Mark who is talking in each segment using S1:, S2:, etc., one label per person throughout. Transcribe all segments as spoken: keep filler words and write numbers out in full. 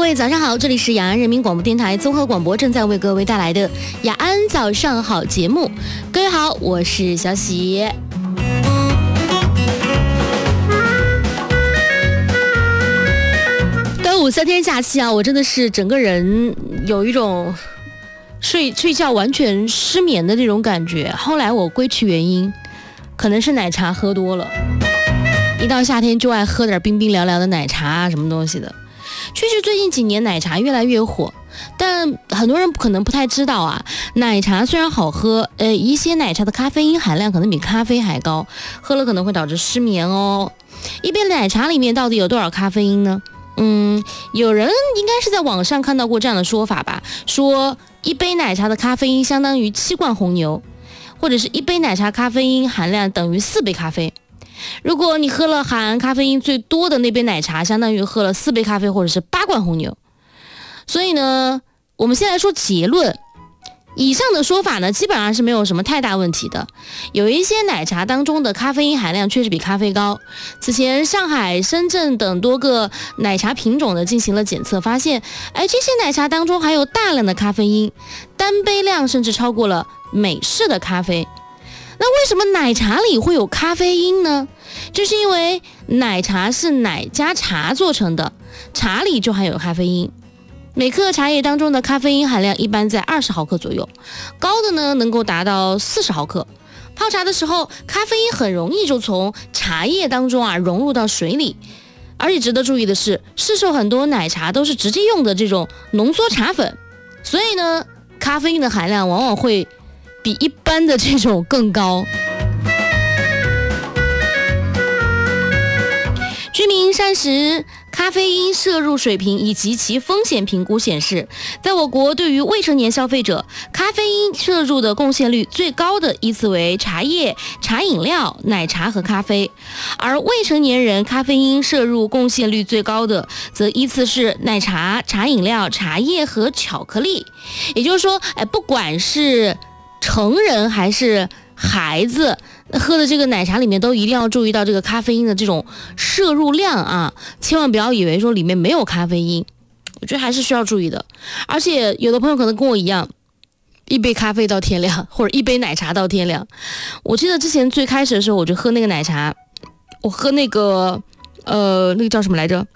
S1: 位早上好，这里是雅安人民广播电台综合广播正在为各位带来的雅安早上好节目。各位好，我是小喜。端午三天假期啊，我真的是整个人有一种睡睡觉完全失眠的这种感觉。后来我归去原因，可能是奶茶喝多了，一到夏天就爱喝点冰冰凉凉的奶茶啊，什么东西的。确实最近几年奶茶越来越火，但很多人可能不太知道啊，奶茶虽然好喝，呃，一些奶茶的咖啡因含量可能比咖啡还高，喝了可能会导致失眠哦。一杯奶茶里面到底有多少咖啡因呢？嗯，有人应该是在网上看到过这样的说法吧，说一杯奶茶的咖啡因相当于七罐红牛，或者是一杯奶茶咖啡因含量等于四杯咖啡。如果你喝了含咖啡因最多的那杯奶茶，相当于喝了四杯咖啡或者是八罐红牛。所以呢，我们先来说结论。以上的说法呢，基本上是没有什么太大问题的。有一些奶茶当中的咖啡因含量确实比咖啡高。此前上海、深圳等多个奶茶品种呢进行了检测，发现，哎，这些奶茶当中含有大量的咖啡因，单杯量甚至超过了美式的咖啡。那为什么奶茶里会有咖啡因呢？这是因为奶茶是奶加茶做成的，茶里就含有咖啡因。每克茶叶当中的咖啡因含量一般在二十毫克左右，高的呢能够达到四十毫克。泡茶的时候，咖啡因很容易就从茶叶当中啊融入到水里。而且值得注意的是，市售很多奶茶都是直接用的这种浓缩茶粉，所以呢，咖啡因的含量往往会比一般的这种更高。居民膳食咖啡因摄入水平以及其风险评估显示，在我国对于未成年消费者，咖啡因摄入的贡献率最高的依次为茶叶、茶饮料、奶茶和咖啡，而未成年人咖啡因摄入贡献率最高的则依次是奶茶、茶饮料、茶叶和巧克力。也就是说，哎，不管是成人还是孩子喝的这个奶茶里面都一定要注意到这个咖啡因的这种摄入量啊，千万不要以为说里面没有咖啡因，我觉得还是需要注意的。而且有的朋友可能跟我一样，一杯咖啡到天亮，或者一杯奶茶到天亮。我记得之前最开始的时候，我就喝那个奶茶，我喝那个呃那个叫什么来着，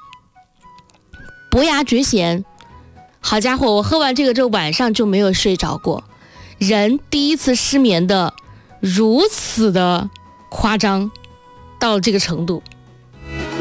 S1: 伯牙绝弦。好家伙，我喝完这个之后晚上就没有睡着过，人第一次失眠的如此的夸张到了这个程度。